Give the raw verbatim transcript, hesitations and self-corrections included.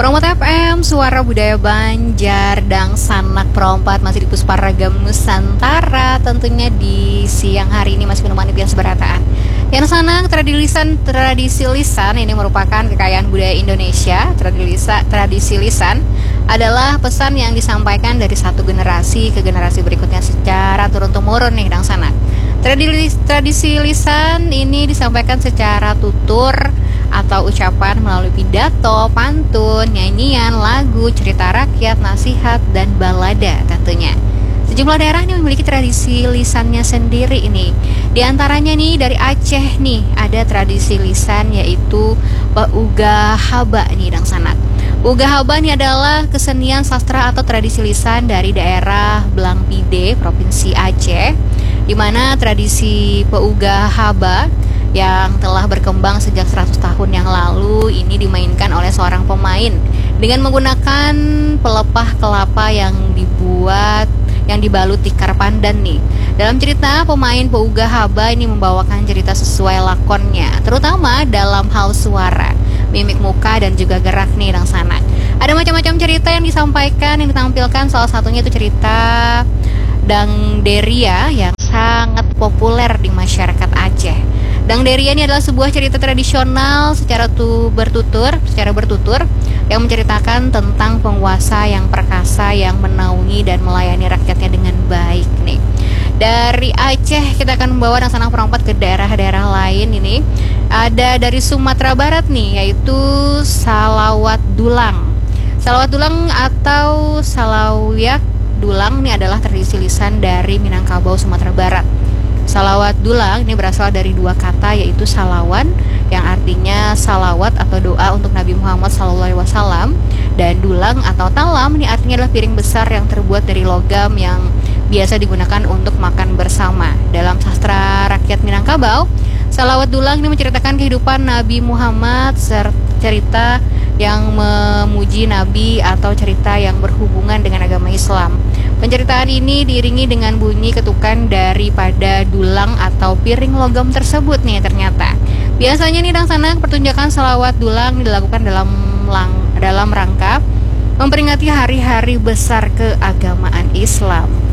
Peromot F M, Suara Budaya Banjar, Dang Sanak Perompat masih di Pusparagam Nusantara. Tentunya di siang hari ini masih menemani pian seberataan. Yang Sanak, tradisi lisan, tradisi lisan ini merupakan kekayaan budaya Indonesia. Tradisi, tradisi lisan adalah pesan yang disampaikan dari satu generasi ke generasi berikutnya secara turun-temurun nih, Dang Sanak. Tradisi, tradisi lisan ini disampaikan secara tutur atau ucapan melalui pidato, pantun, nyanyian, lagu, cerita rakyat, nasihat, dan balada tentunya. Sejumlah daerah ini memiliki tradisi lisannya sendiri ini. Di antaranya nih dari Aceh nih ada tradisi lisan yaitu Uga Haba nih, Dang Sanak. Uga Haba ini adalah kesenian sastra atau tradisi lisan dari daerah Blangpide, Provinsi Aceh, di mana tradisi Uga Haba yang telah berkembang sejak seratus tahun yang lalu ini dimainkan oleh seorang pemain dengan menggunakan pelepah kelapa yang dibuat yang dibalut tikar pandan nih. Dalam cerita, pemain Uga Haba ini membawakan cerita sesuai lakonnya, terutama dalam hal suara, mimik muka, dan juga gerak nih, Dang Sanak. Ada macam-macam cerita yang disampaikan, yang ditampilkan, salah satunya itu cerita Dangderia yang sangat populer di masyarakat Aceh. Dangderia ini adalah sebuah cerita tradisional secara tu bertutur, secara bertutur yang menceritakan tentang penguasa yang perkasa yang menaungi dan melayani rakyatnya dengan baik nih. Dari Aceh kita akan membawa Dang Sanak Perompat ke daerah-daerah lain ini. Ada dari Sumatera Barat nih, yaitu Salawat Dulang. Salawat Dulang atau Salawiyak Dulang ini adalah tradisi lisan dari Minangkabau, Sumatera Barat. Salawat Dulang ini berasal dari dua kata, yaitu salawan yang artinya salawat atau doa untuk Nabi Muhammad shallallahu alaihi wasallam, dan dulang atau talam ini artinya adalah piring besar yang terbuat dari logam yang biasa digunakan untuk makan bersama. Dalam sastra rakyat Minangkabau, salawat dulang ini menceritakan kehidupan Nabi Muhammad, cerita yang memuji Nabi atau cerita yang berhubungan dengan agama Islam. Penceritaan ini diiringi dengan bunyi ketukan daripada dulang atau piring logam tersebut nih ternyata. Biasanya nih, Dang Sanak, pertunjukan salawat dulang dilakukan dalam lang, dalam rangka memperingati hari-hari besar keagamaan Islam.